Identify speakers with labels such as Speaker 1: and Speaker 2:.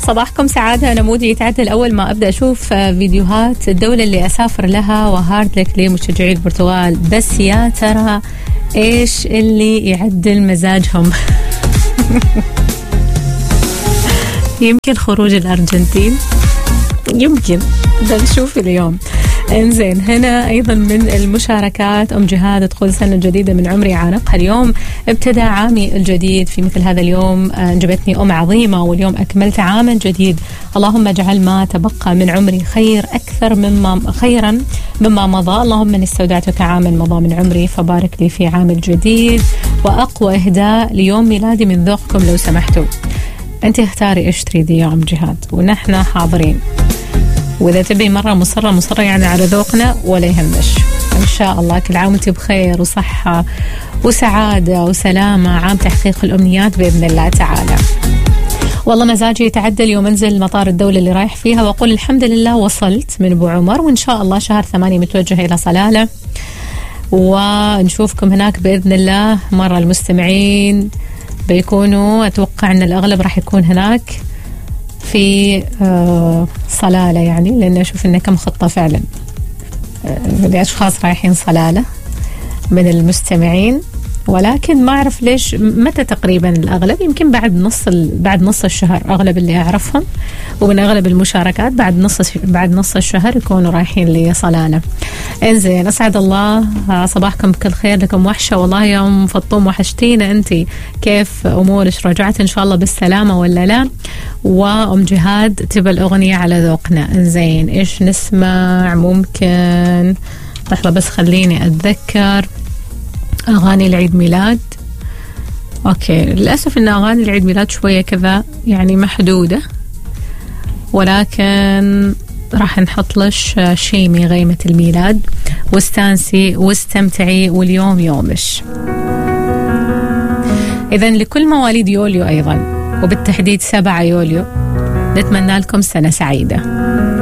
Speaker 1: صباحكم سعادة. أنا مودي يتعدل أول ما أبدأ أشوف فيديوهات الدولة اللي أسافر لها وهارد لك لمشجعي البرتغال، بس يا ترى إيش اللي يعدل مزاجهم؟ يمكن خروج الأرجنتين، يمكن ده نشوف اليوم. انزين، هنا ايضا من المشاركات: ام جهاد تقول سنة جديدة من عمري عانقها اليوم، ابتدى عامي الجديد في مثل هذا اليوم، انجبتني ام عظيمة واليوم اكملت عاما جديد، اللهم اجعل ما تبقى من عمري خيرا مما مضى، اللهم اني استودعتك عاما مضى من عمري فبارك لي في عام الجديد، واقوى اهداء ليوم ميلادي من ذوقكم لو سمحتوا. انت اختاري ايش تريدي يا ام جهاد ونحن حاضرين، وإذا تبي مرة مصرة يعني على ذوقنا ولا يهمش. إن شاء الله كل عام وانتي بخير وصحة وسعادة وسلامة، عام تحقيق الأمنيات بإذن الله تعالى. والله مزاجي يتعدل يوم أنزل مطار الدولة اللي رايح فيها وأقول الحمد لله وصلت من أبو عمر، وإن شاء الله شهر 8 متوجهة إلى صلالة، ونشوفكم هناك بإذن الله. مرة المستمعين بيكونوا، أتوقع أن الأغلب راح يكون هناك في صلالة، يعني لأن أشوف إنه كم خطة فعلا لأشخاص رايحين صلالة من المستمعين، ولكن ما أعرف ليش متى تقريبا الأغلب، يمكن بعد نص الشهر أغلب اللي أعرفهم، ومن أغلب المشاركات بعد نص الشهر يكونوا رايحين لصلالة. إنزين، أسعد الله صباحكم بكل خير، لكم وحشة والله يا أم فطوم، وحشتينا أنتي، كيف أمورك؟ رجعت إن شاء الله بالسلامة ولا لا؟ وأم جهاد تبى الأغنية على ذوقنا. إنزين، إيش نسمع؟ ممكن لحظة بس خليني أتذكر أغاني العيد ميلاد. أوكي، للأسف إن أغاني العيد ميلاد شوية كذا يعني محدودة، ولكن راح نحط لش شيمي غيمة الميلاد، واستانسي واستمتعي واليوم يومش. إذن لكل مواليد يوليو أيضا، وبالتحديد 7 يوليو، نتمنى لكم سنة سعيدة.